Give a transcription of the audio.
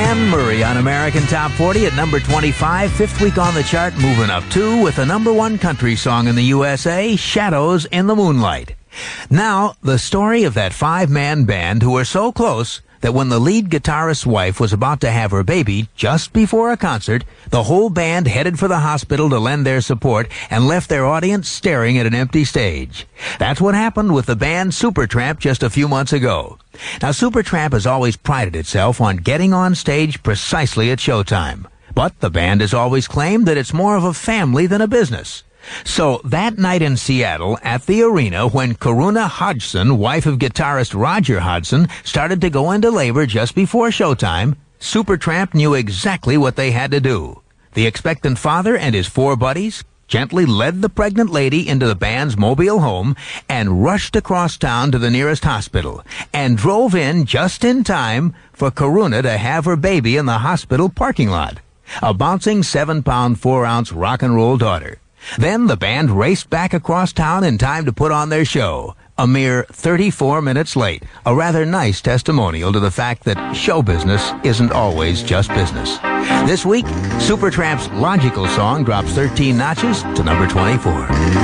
Glenn Murray on American Top 40 at number 25, fifth week on the chart, moving up 2 with the number 1 country song in the USA, Shadows in the Moonlight. Now, the story of that 5-man band who were so close that when the lead guitarist's wife was about to have her baby just before a concert, the whole band headed for the hospital to lend their support and left their audience staring at an empty stage. That's what happened with the band Supertramp just a few months ago. Now, Supertramp has always prided itself on getting on stage precisely at showtime. But the band has always claimed that it's more of a family than a business. So that night in Seattle at the arena, when Karuna Hodgson, wife of guitarist Roger Hodgson, started to go into labor just before showtime, Supertramp knew exactly what they had to do. The expectant father and his 4 buddies gently led the pregnant lady into the band's mobile home and rushed across town to the nearest hospital and drove in just in time for Karuna to have her baby in the hospital parking lot, a bouncing 7-pound, 4-ounce rock and roll daughter. Then the band raced back across town in time to put on their show, a mere 34 minutes late, a rather nice testimonial to the fact that show business isn't always just business. This week, Supertramp's Logical Song drops 13 notches to number 24.